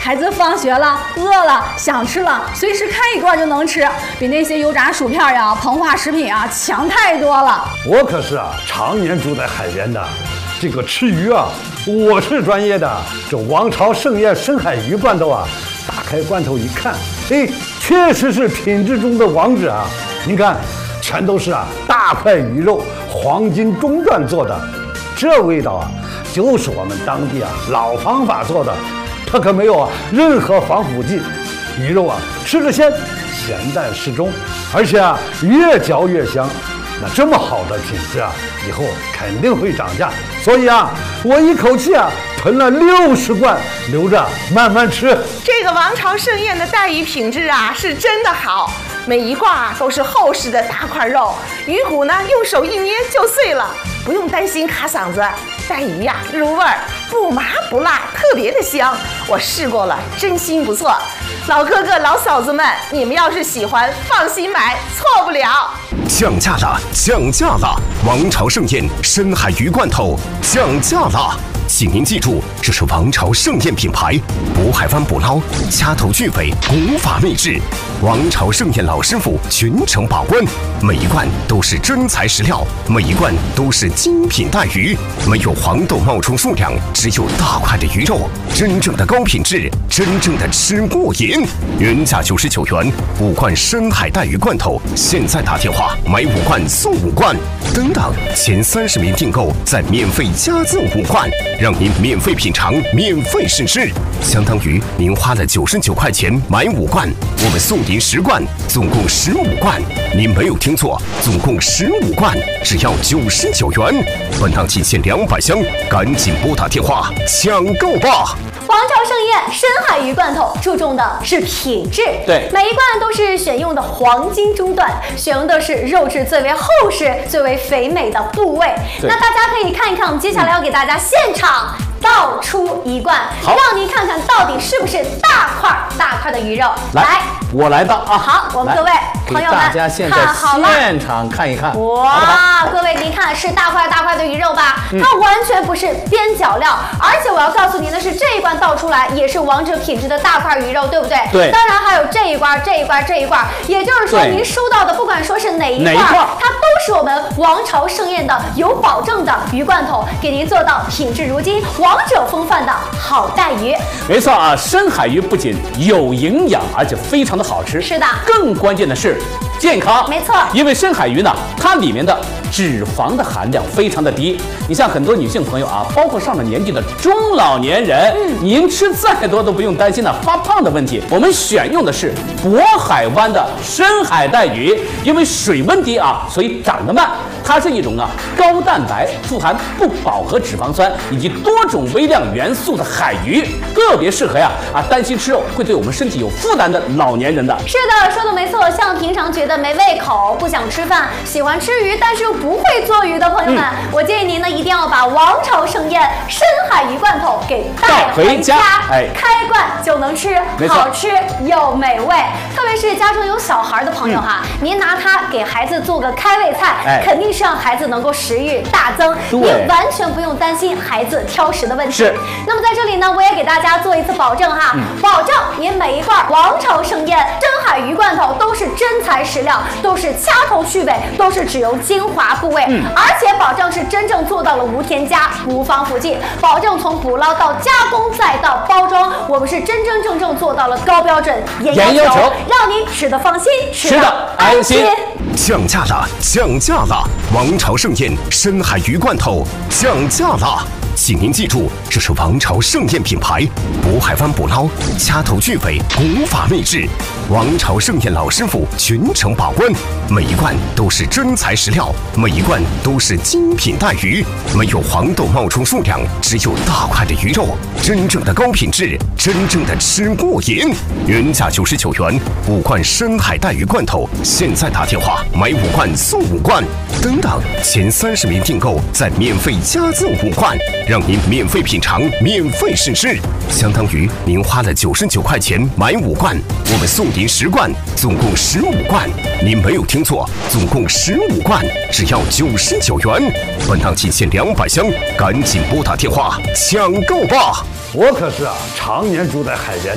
孩子放学了，饿了，想吃了，随时开一罐就能吃，比那些油炸薯片呀、膨化食品啊强太多了。 我可是常年住在海边的，这个吃鱼我是专业的。这王朝盛宴深海鱼罐头打开罐头一看，确实是品质中的王者啊！您看，全都是大块鱼肉，黄金中段做的，这味道就是我们当地老方法做的，它可没有任何防腐剂，鱼肉吃着鲜，咸淡适中，而且越嚼越香。那这么好的品质以后肯定会涨价，所以我一口气囤了60罐，留着慢慢吃。 这个王朝盛宴的带鱼品质是真的好，每一罐都是厚实的大块肉，鱼骨呢用手一捏就碎了，不用担心卡嗓子。带鱼入味儿，不麻不辣，特别的香。我试过了，真心不错。老哥哥老嫂子们，你们要是喜欢，放心买，错不了。 降价了，降价了！王朝盛宴深海鱼罐头降价了，请您记住，这是王朝盛宴品牌，渤海湾捕捞，掐头去尾，古法秘制。王朝盛宴老师傅全程把关，每一罐都是真材实料，每一罐都是精品带鱼，没有黄豆冒充数量，只有大块的鱼肉，真正的高品质，真正的吃过瘾。原价99元，5罐深海带鱼罐头，现在打电话买5罐送5罐，等等，前30名订购再免费加赠5罐，让您免费品尝，免费试吃，相当于您花了99块钱买5罐，我们送您10罐，总共15罐。您没有听错，总共15罐，只要99元。本档仅限200箱，赶紧拨打电话抢购吧！ 王朝盛宴深海鱼罐头注重的是品质， 对， 每一罐都是选用的黄金中段，选用的是肉质最为厚实、最为肥美的部位。那大家可以看一看，我们接下来要给大家现场倒出一罐，让您看看到底是不是大块的鱼肉。来， 我来倒好，我们各位朋友们大家现在现场看一看。 哇，各位您看是大块的鱼肉吧？它完全不是边角料，而且我要告诉您的是，这一罐倒出来也是王者品质的大块鱼肉，对不对？ 对。 当然还有这一罐，也就是说您收到的不管说是哪一罐，它都是我们王朝盛宴的有保证的鱼罐头，给您做到品质如金、王者风范的好带鱼。 没错深海鱼不仅有营养，而且非常的好吃。 是的。更关键的是健康。 没错。 因为深海鱼呢，它里面的脂肪的含量非常的低。你像很多女性朋友包括上了年纪的中老年人，您吃再多都不用担心发胖的问题。我们选用的是渤海湾的深海带鱼，因为水温低所以长得慢。它是一种高蛋白、富含不饱和脂肪酸以及多种微量元素的海鱼，特别适合担心吃肉会对我们身体有负担的老年人的。 是的，说的没错。像平常觉得没胃口、不想吃饭、喜欢吃鱼但是又不会做鱼的朋友们，我建议您呢一定要把王朝盛宴深海鱼罐头给带回家，开罐就能吃，好吃又美味。特别是家中有小孩的朋友您拿它给孩子做个开胃菜，肯定是让孩子能够食欲大增，您完全不用担心孩子挑食的问题。 是。 那么在这里呢，我也给大家做一次保证保证您每一罐王朝盛宴深海鱼罐头都是真材实料，都是掐头去尾，都是只用精华部位，而且保证是真正做到了无添加、无防腐剂，保证从捕捞到加工再到包装，我们是真真正正做到了高标准、严要求，让您吃得放心，吃得安心。 降价了，降价了！王朝盛宴深海鱼罐头降价了，请您记住，这是王朝盛宴品牌，渤海湾捕捞，掐头去尾，古法秘制。王朝盛宴老师傅全程把关，每一罐都是真材实料，每一罐都是精品带鱼，没有黄豆冒充数量，只有大块的鱼肉，真正的高品质，真正的吃过瘾。原价99元，5罐深海带鱼罐头，现在打电话买5罐送5罐，等等，前30名订购再免费加赠5罐，让您免费品尝，免费试吃，相当于您花了99块钱买5罐，我们送您10罐，总共15罐。您没有听错，总共15罐，只要99元。本档仅限200箱，赶紧拨打电话抢购吧！ 我可是常年住在海边。